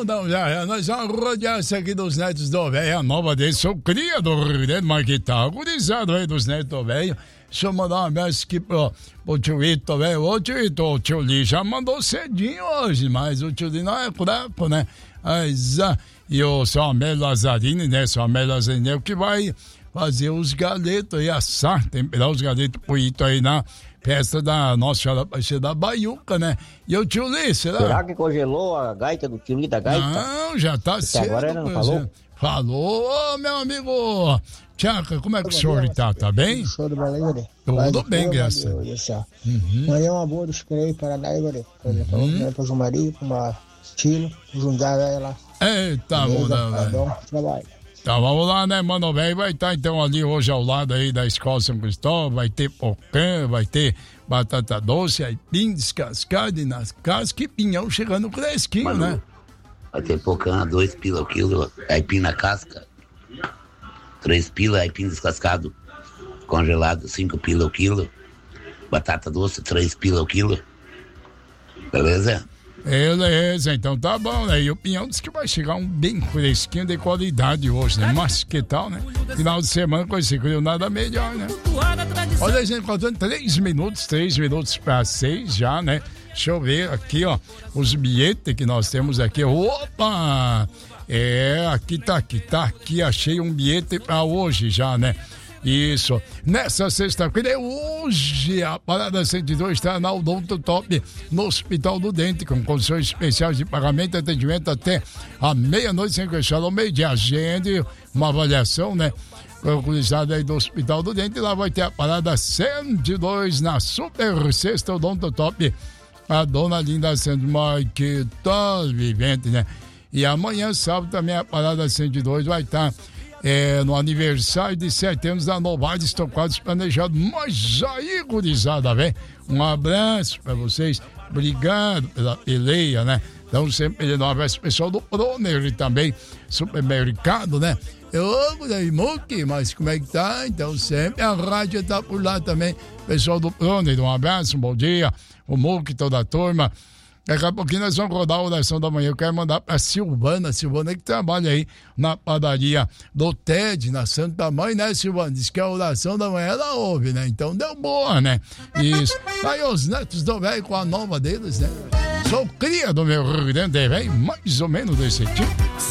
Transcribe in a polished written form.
Não, já, nós vamos rodear isso aqui dos netos do velho, a nova dele, sou cria do Rio Grande, mas que tá agonizado aí dos netos do velho. Deixa eu mandar um abraço aqui pro tio Ito, velho. Ô tio Ito, o tio Li já mandou cedinho hoje, mas o tio Li não é fraco, né? Mas, e o seu Amélie Lazzarini, né? Seu Amélie Lazzarini é o que vai fazer os galetos aí, assar, temperar os galetos pro Ito aí na festa da Nossa Senhora Aparecida da Baiuca, né? E o tio Li, será que congelou a gaita do tio Li da gaita? Não, já tá cedo. Agora ele não falou? Falou, meu amigo Tchaca, como é que o senhor tá? Tá bem? Show do balé, Igor. Tudo bem, graças a Deus. Mandei uma boa dos Crei para dar, Igor. Para o João Maria, para uma Tilo, juntar ela. Eita, muda, velho. Trabalho. Então vamos lá, né, mano, velho? Vai estar então ali hoje ao lado aí da Escola São Cristóvão, vai ter pocã, vai ter batata doce, aipim descascado e nas cascas e pinhão chegando fresquinho, Mano, né? Vai ter pocã, 2 pila o quilo, aipim na casca, 3 pila, aipim descascado, congelado, 5 pila o quilo, batata doce, 3 pila o quilo, beleza? Beleza, então tá bom, né? E o pinhão disse que vai chegar um bem fresquinho de qualidade hoje, né? Mas que tal, né? Final de semana com esse frio nada melhor, né? Olha, a gente faltando 3 minutos para 6 já, né? Deixa eu ver aqui, ó, os bilhetes que nós temos aqui. Opa! Aqui, achei um bilhete para hoje já, né? Isso. Nessa sexta-feira é hoje. A Parada 102 está na Odonto Top, no Hospital do Dente, com condições especiais de pagamento e atendimento até a meia-noite, sem fechar ao meio-dia. Agende uma avaliação, né? Organizada aí do Hospital do Dente. Lá vai ter a Parada 102 na Super Sexta Odonto Top. A dona Linda Sandmar, que tá vivente, né? E amanhã, sábado, também a Parada 102 vai estar no aniversário de 7 anos da Novartis Estocados Planejado. Mas aí, gurizada, velho, um abraço pra vocês. Obrigado pela peleia, né? Então, sempre um abraço pessoal do Proner e também supermercado, né? Ô, daí, Muki, mas como é que tá? Então, sempre a rádio tá por lá também. Pessoal do Proner, um abraço, um bom dia. O Muki, toda a turma. Daqui a pouquinho nós vamos rodar a oração da manhã. Eu quero mandar pra Silvana que trabalha aí na padaria do TED, na Santa Mãe, né, Silvana? Diz que a oração da manhã ela ouve, né? Então deu boa, né? Isso. Aí os netos do velho com a nova deles, né? Sou cria do meu Rio Grande, velho, mais ou menos desse tipo.